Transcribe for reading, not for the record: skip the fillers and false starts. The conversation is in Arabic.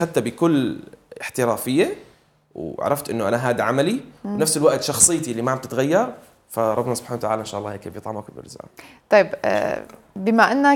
أخذتها بكل احترافية، وعرفت إنه أنا هذا عملي، بنفس الوقت شخصيتي اللي ما عم تتغير، فربنا سبحانه وتعالى إن شاء الله هيك بيطعمك وبيرزقك. طيب بما أنك